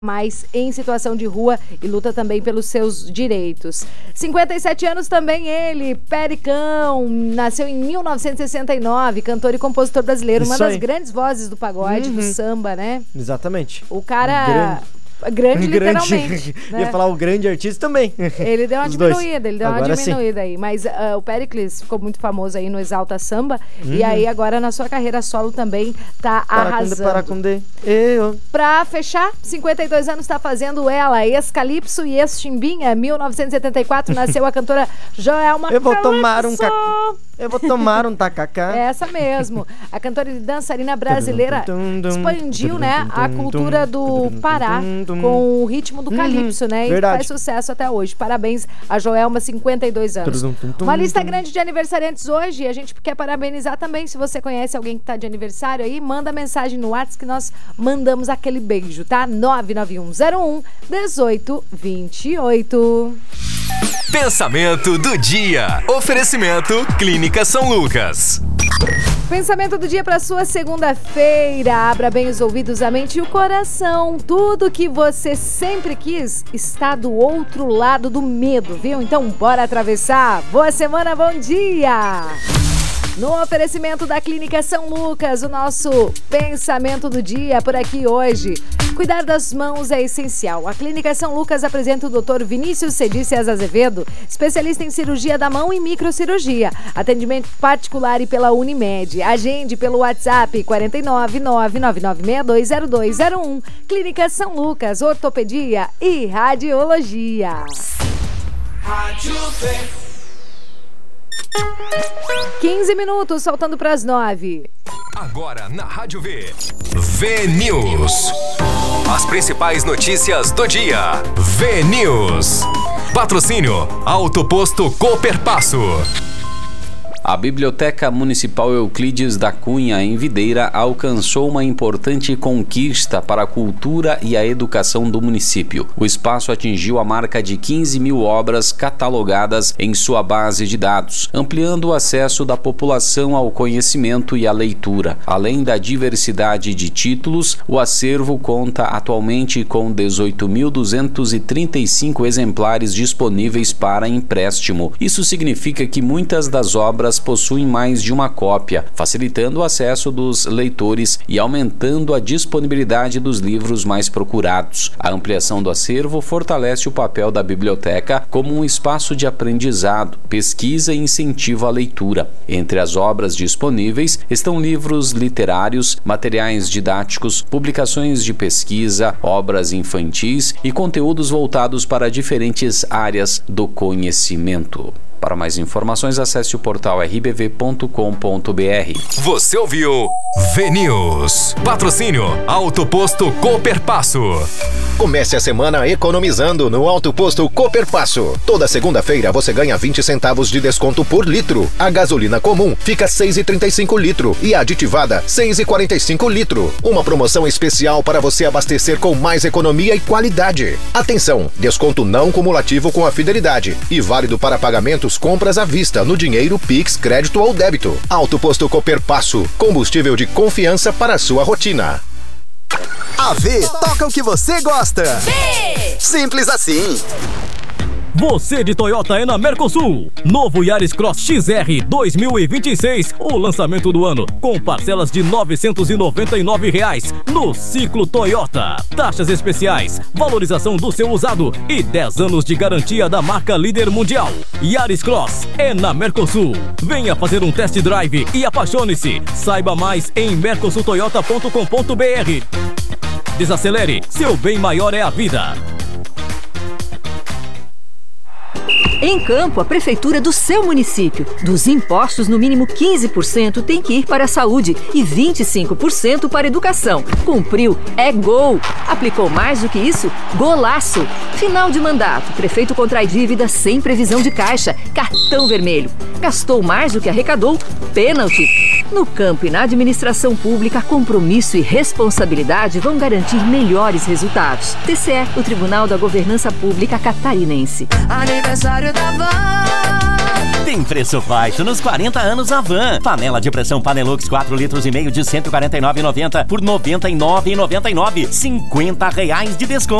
mais em situação de rua e luta também pelos seus direitos. 57 anos também ele, Pericão, nasceu em 1969, cantor e compositor brasileiro, uma das grandes vozes do pagode, do samba, né? Exatamente. O cara... Grande, literalmente. Né? Ia falar o grande artista também. Ele deu uma diminuída aí. Mas o Péricles ficou muito famoso aí no Exalta Samba. E aí agora na sua carreira solo também tá arrasando. Pra fechar, 52 anos tá fazendo ela, ex-Calypso e ex-Chimbinha. 1974 nasceu a cantora Joelma Calypso. Eu vou tomar um tacacá. É essa mesmo. A cantora e dançarina brasileira expandiu, né, a cultura do Pará com o ritmo do calypso, né? Verdade. E faz sucesso até hoje. Parabéns a Joelma, 52 anos. Uma lista grande de aniversariantes hoje. A gente quer parabenizar também. Se você conhece alguém que tá de aniversário aí, manda mensagem no WhatsApp que nós mandamos aquele beijo, tá? 991011828. Pensamento do dia. Oferecimento Clínica São Lucas. Pensamento do dia para sua segunda-feira. Abra bem os ouvidos, a mente e o coração. Tudo que você sempre quis está do outro lado do medo, viu? Então bora atravessar. Boa semana, bom dia! No oferecimento da Clínica São Lucas, o nosso pensamento do dia por aqui hoje. Cuidar das mãos é essencial. A Clínica São Lucas apresenta o Dr. Vinícius Cedícias Azevedo, especialista em cirurgia da mão e microcirurgia. Atendimento particular e pela Unimed. Agende pelo WhatsApp 49999620201. Clínica São Lucas, ortopedia e radiologia. Rádio 15 minutos, faltando para as 9. Agora na Rádio V. V-News. As principais notícias do dia. V-News. Patrocínio Auto Posto Cooperpasso. A Biblioteca Municipal Euclides da Cunha, em Videira, alcançou uma importante conquista para a cultura e a educação do município. O espaço atingiu a marca de 15 mil obras catalogadas em sua base de dados, ampliando o acesso da população ao conhecimento e à leitura. Além da diversidade de títulos, o acervo conta atualmente com 18.235 exemplares disponíveis para empréstimo. Isso significa que muitas das obras possuem mais de uma cópia, facilitando o acesso dos leitores e aumentando a disponibilidade dos livros mais procurados. A ampliação do acervo fortalece o papel da biblioteca como um espaço de aprendizado, pesquisa e incentivo à leitura. Entre as obras disponíveis estão livros literários, materiais didáticos, publicações de pesquisa, obras infantis e conteúdos voltados para diferentes áreas do conhecimento. Para mais informações, acesse o portal rbv.com.br. Você ouviu V-News. Patrocínio Auto Posto Cooperpasso. Comece a semana economizando no Auto Posto Cooperpasso. Toda segunda-feira você ganha 20 centavos de desconto por litro. A gasolina comum fica 6,35 litro e a aditivada 6,45 litro. Uma promoção especial para você abastecer com mais economia e qualidade. Atenção, desconto não cumulativo com a fidelidade e válido para pagamentos compras à vista no dinheiro, Pix, crédito ou débito. Auto Posto Cooperpasso, combustível de confiança para a sua rotina. A V toca o que você gosta. V! Simples assim. Você de Toyota é na Mercosul. Novo Yaris Cross XR 2026, o lançamento do ano, com parcelas de R$ 999 no Ciclo Toyota. Taxas especiais, valorização do seu usado e 10 anos de garantia da marca líder mundial. Yaris Cross é na Mercosul. Venha fazer um test drive e apaixone-se. Saiba mais em mercosultoyota.com.br. Desacelere, seu bem maior é a vida. Em Campo, a prefeitura do seu município. Dos impostos, no mínimo 15% tem que ir para a saúde e 25% para a educação. Cumpriu, é gol. Aplicou mais do que isso? Golaço. Final de mandato, prefeito contrai dívida sem previsão de caixa. Cartão vermelho. Gastou mais do que arrecadou? Pênalti. No campo e na administração pública, compromisso e responsabilidade vão garantir melhores resultados. TCE, o Tribunal da Governança Pública Catarinense. Aniversário da Van. Tem preço baixo nos 40 anos Avan. Panela de pressão Panelux 4 litros e meio de R$ 149,90 por R$ 99,99. R$ 50 de desconto.